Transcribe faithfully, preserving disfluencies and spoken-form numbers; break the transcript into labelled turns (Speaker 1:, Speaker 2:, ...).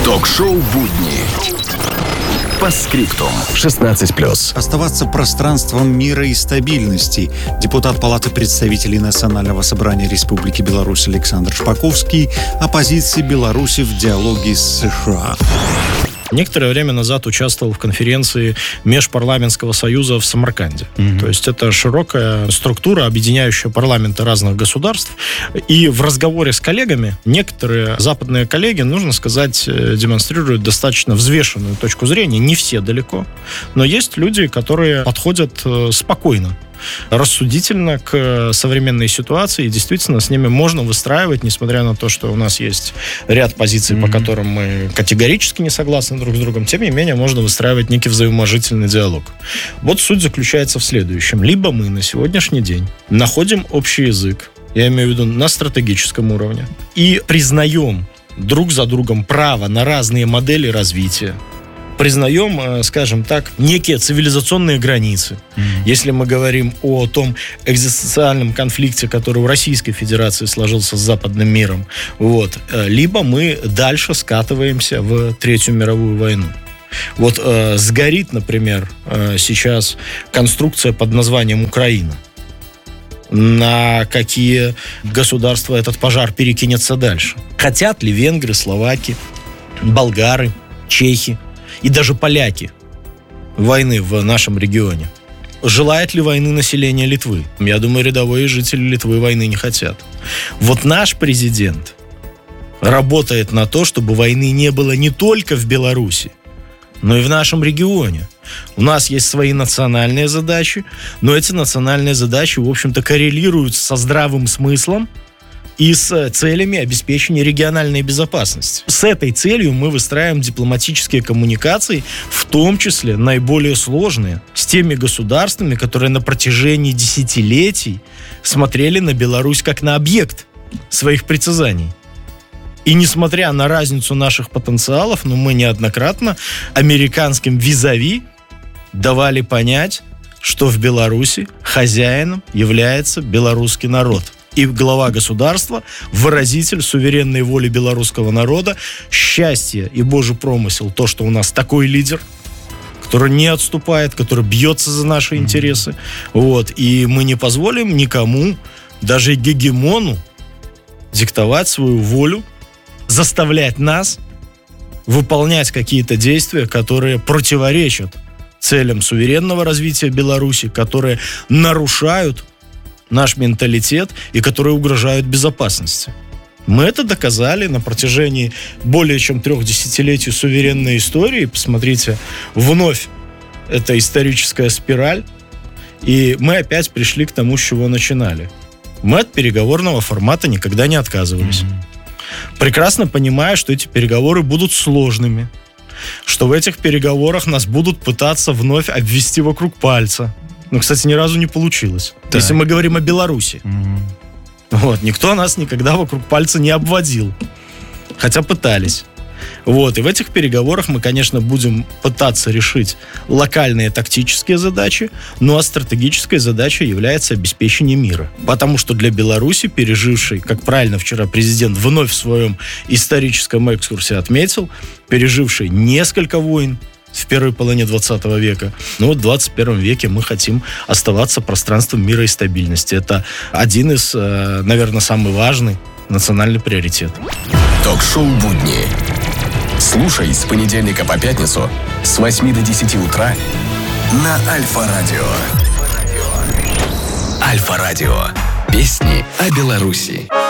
Speaker 1: Ток-шоу «Будни». По скриптум. шестнадцать плюс.
Speaker 2: Оставаться пространством мира и стабильности. Депутат Палаты представителей Национального собрания Республики Беларусь Александр Шпаковский о позиции Беларуси в диалоге с США.
Speaker 3: Некоторое время назад участвовал в конференции Межпарламентского союза в Самарканде. Mm-hmm. То есть это широкая структура, объединяющая парламенты разных государств. И в разговоре с коллегами некоторые западные коллеги, нужно сказать, демонстрируют достаточно взвешенную точку зрения. Не все далеко. Но есть люди, которые подходят спокойно, рассудительно к современной ситуации, и действительно с ними можно выстраивать, несмотря на то, что у нас есть ряд позиций, mm-hmm. по которым мы категорически не согласны друг с другом, тем не менее можно выстраивать некий взаимоуважительный диалог. Вот суть заключается в следующем. Либо мы на сегодняшний день находим общий язык, я имею в виду на стратегическом уровне, и признаем друг за другом право на разные модели развития, признаем, скажем так, некие цивилизационные границы. Mm-hmm. Если мы говорим о том экзистенциальном конфликте, который у Российской Федерации сложился с западным миром, вот, либо мы дальше скатываемся в Третью мировую войну. Вот э, сгорит, например, э, сейчас конструкция под названием Украина. На какие государства этот пожар перекинется дальше? Хотят ли венгры, словаки, болгары, чехи и даже поляки войны в нашем регионе? Желает ли войны население Литвы? Я думаю, рядовые жители Литвы войны не хотят. Вот наш президент работает на то, чтобы войны не было не только в Беларуси, но и в нашем регионе. У нас есть свои национальные задачи, но эти национальные задачи, в общем-то, коррелируют со здравым смыслом и с целями обеспечения региональной безопасности. С этой целью мы выстраиваем дипломатические коммуникации, в том числе наиболее сложные, с теми государствами, которые на протяжении десятилетий смотрели на Беларусь как на объект своих притязаний. И несмотря на разницу наших потенциалов, ну, мы неоднократно американским визави давали понять, что в Беларуси хозяином является белорусский народ. И глава государства, выразитель суверенной воли белорусского народа, счастье и Божий промысел, то, что у нас такой лидер, который не отступает, который бьется за наши интересы. Вот. И мы не позволим никому, даже гегемону, диктовать свою волю, заставлять нас выполнять какие-то действия, которые противоречат целям суверенного развития Беларуси, которые нарушают наш менталитет и которые угрожают безопасности. Мы это доказали на протяжении более чем трех десятилетий суверенной истории. Посмотрите, вновь это историческая спираль, и мы опять пришли к тому, с чего начинали. Мы от переговорного формата никогда не отказывались. Mm-hmm. Прекрасно понимая, что эти переговоры будут сложными, что в этих переговорах нас будут пытаться вновь обвести вокруг пальца. Но, кстати, ни разу не получилось. Так. Если мы говорим о Беларуси. Mm-hmm. Вот, никто нас никогда вокруг пальца не обводил. Хотя пытались. Вот, и в этих переговорах мы, конечно, будем пытаться решить локальные тактические задачи, но а стратегической задачей является обеспечение мира. Потому что для Беларуси, пережившей, как правильно вчера президент вновь в своем историческом экскурсе отметил, пережившей несколько войн в первой половине двадцатого века. Но вот в двадцать первом веке мы хотим оставаться пространством мира и стабильности. Это один из, наверное, самый важный национальный приоритет.
Speaker 1: Ток-шоу «Будни». Слушай с понедельника по пятницу с восьми до десяти утра на Альфа-радио. Альфа-радио. Песни о Беларуси.